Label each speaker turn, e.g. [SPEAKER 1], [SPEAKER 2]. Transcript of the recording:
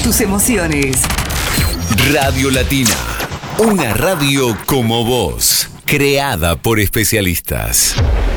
[SPEAKER 1] tus emociones.
[SPEAKER 2] Radio Latina. Una radio como vos, creada por especialistas.